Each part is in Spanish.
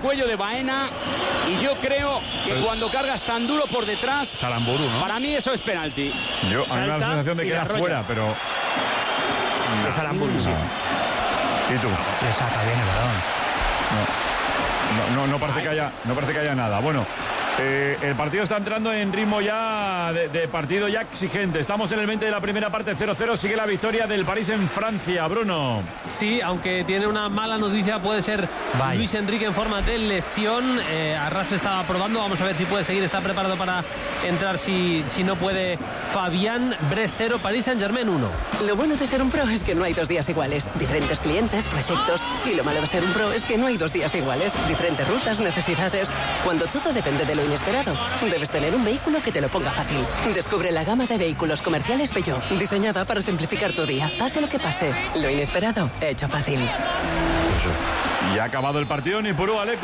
cuello de Baena, y yo creo que cuando cargas tan duro por detrás, Salamburu, ¿no? Para mí eso es penalti. A mí me da la sensación de que era fuera, pero... Es Salamburu, sí. ¿Y tú? Le saca bien el balón. No parece que haya nada. Bueno, el partido está entrando en ritmo ya de partido ya exigente. Estamos en el 20 de la primera parte, 0-0. Sigue la victoria del París en Francia, Bruno. Sí, aunque tiene una mala noticia, puede ser Luis Enrique en forma de lesión. Arras estaba probando, vamos a ver si puede seguir, está preparado para entrar si no puede. Fabián Brest 0, Paris Saint-Germain 1. Lo bueno de ser un pro es que no hay 2 días iguales. Diferentes clientes, proyectos. Y lo malo de ser un pro es que no hay 2 días iguales. Diferentes rutas, necesidades. Cuando todo depende de lo inesperado, debes tener un vehículo que te lo ponga fácil. Descubre la gama de vehículos comerciales Peugeot, diseñada para simplificar tu día. Pase lo que pase, lo inesperado, hecho fácil. Y ha acabado el partido, ni puro Alecu.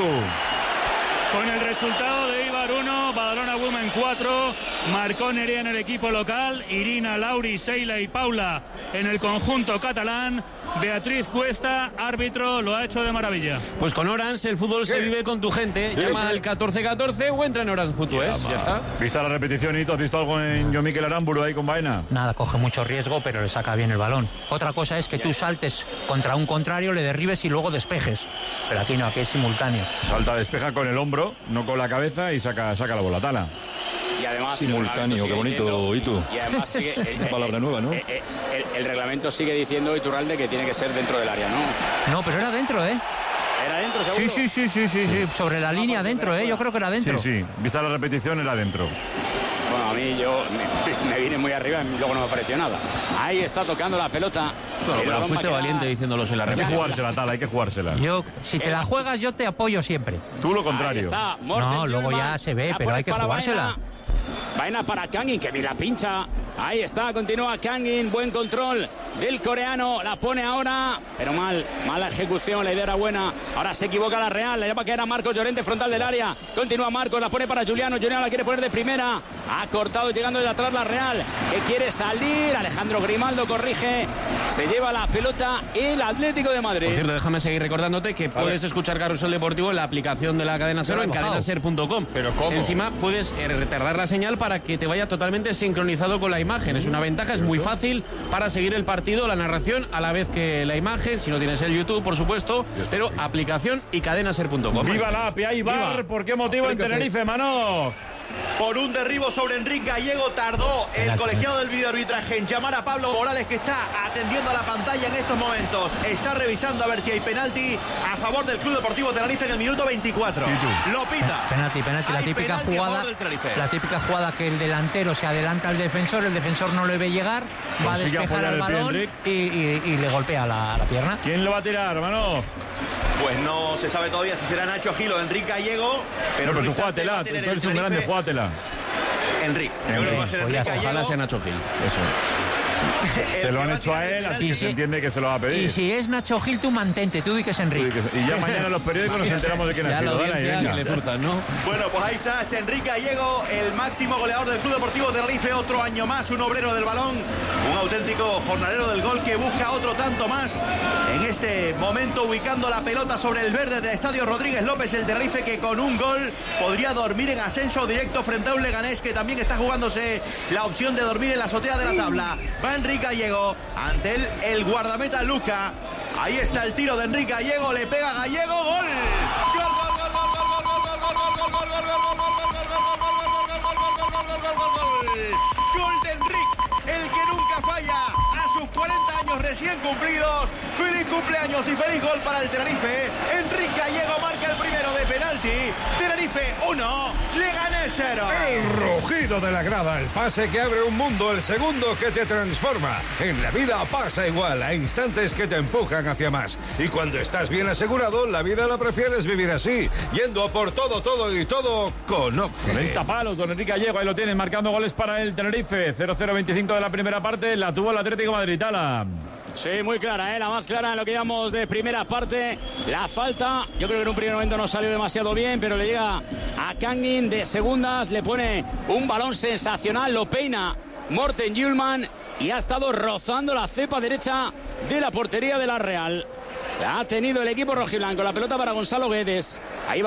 Con el resultado de Eibar 1, Badalona Women 4, marcó Nerea en el equipo local, Irina, Lauri, Seila y Paula en el conjunto catalán. Beatriz Cuesta, árbitro, lo ha hecho de maravilla. Pues con Orange el fútbol se vive con tu gente. Llama al 1414 o entra en Orange.es. Ya está. ¿Viste la repetición y tú has visto algo en Jon Mikel Aramburu ahí con Baena? Nada, coge mucho riesgo, pero le saca bien el balón. Otra cosa es que tú saltes contra un contrario, le derribes y luego despejes. Pero aquí no, aquí es simultáneo. Salta, despeja con el hombro, no con la cabeza, y saca la bola tala. Y además simultáneo, qué bonito, ¿y tú? Y además sigue, una palabra nueva, ¿no? El reglamento sigue diciendo, Iturralde, que tiene que ser dentro del área, ¿no? No, pero era dentro, ¿eh? ¿Era dentro, seguro? Sí. Sobre la línea dentro, ¿eh? Yo creo que era dentro. Sí. Vista la repetición, era dentro. Bueno, a mí me vine muy arriba y luego no me pareció nada. Ahí está tocando la pelota. Bueno, pero fuiste valiente diciéndolos en la repetición. Hay que jugársela, tal, hay que jugársela. Si te la juegas, yo te apoyo siempre. Tú lo contrario. Ahí está, no, luego ya se ve, pero hay que jugársela. Baena para Kangin, que bien la pincha. Ahí está, continúa Kangin, buen control del coreano, la pone ahora, pero mala ejecución, la idea era buena. Ahora se equivoca la Real, la llama que era Marcos Llorente, frontal del área. Continúa Marcos, la pone para Juliano la quiere poner de primera. Ha cortado llegando de atrás la Real, que quiere salir. Alejandro Grimaldo corrige, se lleva la pelota el Atlético de Madrid. Por cierto, déjame seguir recordándote que puedes escuchar Carrusel Deportivo en la aplicación de la cadena SER en cadenaser.com. ¿Pero cómo? Encima puedes retardar la señal para que te vaya totalmente sincronizado con la imagen. Es una ventaja, es muy fácil para seguir el partido, la narración a la vez que la imagen, si no tienes el YouTube, por supuesto, pero aplicación y cadenaser.com. ¡Viva la API Eibar! ¿Por qué motivo en Tenerife, Mano? Por un derribo sobre Enrique Gallego tardó el colegiado del videoarbitraje en llamar a Pablo Morales, que está atendiendo a la pantalla en estos momentos. Está revisando a ver si hay penalti a favor del Club Deportivo Tenerife en el minuto 24. Lo pita. Penalti. La típica jugada que el delantero se adelanta al defensor, el defensor no le ve llegar, va a despejar el balón y le golpea la pierna. ¿Quién lo va a tirar, hermano? Pues no se sabe todavía si será Nacho Gil o Enrique Gallego, pero tú jugátela, tú eres un grande, jugátela. Enrique, yo creo que va a ser Enrique Gallego. Ojalá sea Nacho Gil. Eso. Se lo han hecho a él, así que se entiende que se lo va a pedir. Y si es Nacho Gil, tú mantente, tú di que es Enrique. Y ya mañana en los periódicos nos enteramos de quién ha sido. Bueno, pues ahí está, es Enrique Gallego, el máximo goleador del Club Deportivo Tenerife, otro año más, un obrero del balón, un auténtico jornalero del gol que busca otro tanto más. En este momento ubicando la pelota sobre el verde del Estadio Rodríguez López, el Tenerife, que con un gol podría dormir en ascenso directo frente a un Leganés que también está jugándose la opción de dormir en la azotea de la tabla. Va Enrique Gallego, ante él el guardameta Luca. Ahí está el tiro de Enrique Gallego, le pega Gallego, gol. Gol de Enrique, el que nunca falla a sus 40 años recién cumplidos. Feliz cumpleaños y feliz gol para el Tenerife. Enrique Gallego marca el primero de penalti. Tenerife 1, Leganés 0. El rugido de la grada, el pase que abre un mundo, el segundo que te transforma. En la vida pasa igual, hay instantes que te empujan hacia más. Y cuando estás bien asegurado, la vida la prefieres vivir así, yendo a por todo con Occe. 30 palos con Enrique Gallego, ahí lo tienen, marcando goles para el Tenerife. 0-0-25 de la primera parte, la tuvo el Atlético de Madrid. Tala. Sí, muy clara, la más clara en lo que llamamos de primera parte. La falta, yo creo que en un primer momento no salió demasiado bien, pero le llega a Kangin de segundas, le pone un balón sensacional, lo peina Morten Hjulmand y ha estado rozando la cepa derecha de la portería de la Real. Ha tenido el equipo rojiblanco la pelota para Gonzalo Guedes. Ahí va